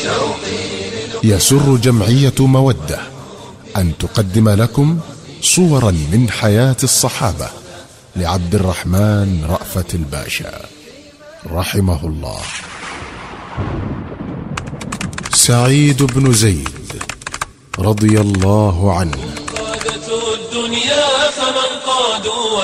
يسر جمعية مودة أن تقدم لكم صورا من حياة الصحابة لعبد الرحمن رأفت الباشا رحمه الله. سعيد بن زيد رضي الله عنه. قادة الدنيا فمن قادوا